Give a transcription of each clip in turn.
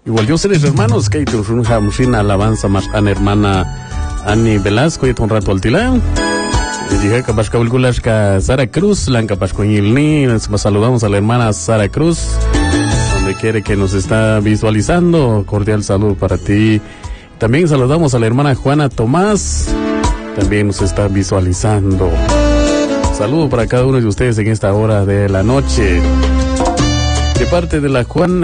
Igual yo seres hermanos, que tu una alabanza más a la hermana Ani Velasco y un rato al tilán. Dije que pasca ulgulasca Sara Cruz, lanca pascoñilni. Saludamos a la hermana Sara Cruz, donde quiere que nos está visualizando. Cordial saludo para ti. También saludamos a la hermana Juana Tomás, también nos está visualizando. Saludo para cada uno de ustedes en esta hora de la noche. De parte de la Juan,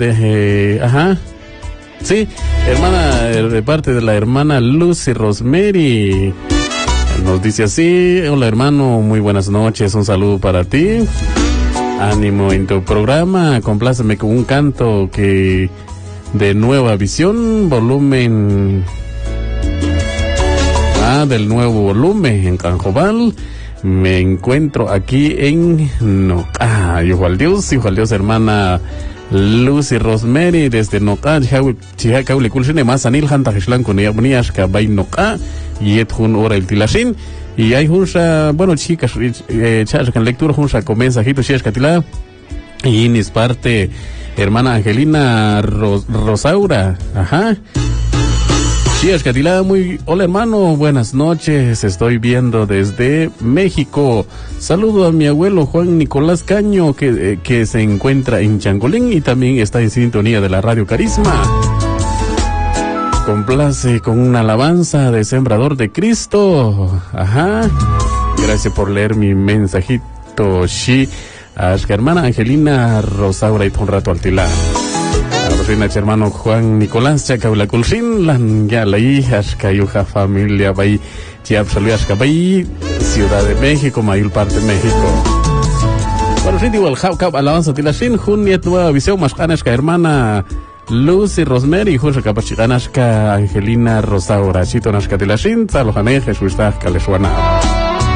sí, hermana, de parte de la hermana Lucy Rosemary. Nos dice así: hola hermano, muy buenas noches, un saludo para ti. Ánimo en tu programa, compláceme con un canto que de Nueva Visión, volumen del nuevo volumen en Canjobal. Me encuentro aquí en Noca. Hijo al Dios, hermana Lucy Rosemary desde Noca. Chihacaule Kulshine más anil hanta hishlan con niash kabay Noca y un hora el tilashin. Y hay junsa, bueno, chicas, chas con lectura junsa comienza hito chias catila. Y en es parte hermana Angelina Rosaura. Chias Catila, hola hermano, buenas noches, estoy viendo desde México. Saludo a mi abuelo Juan Nicolás Caño, que se encuentra en Changolín y también está en sintonía de la Radio Carisma. Complace con una alabanza de Sembrador de Cristo. Gracias por leer mi mensajito. Hermana Angelina Rosaura y un rato al tilán. Hermano Juan Nicolás Chacaula Culsin, lan ya la Ashkayuja familia Bay, Chiapsaluashka Bay, Ciudad de México, mayor parte de México. Bueno, sí, igual Jaucab alabanza tilashin, Juniet Nueva Visión, Mascanashka, hermana Lucy Rosemary, José Capachiganashka, Angelina Rosaura, Chito Nashka tilashin, Salojané, Jesús Kaleswana.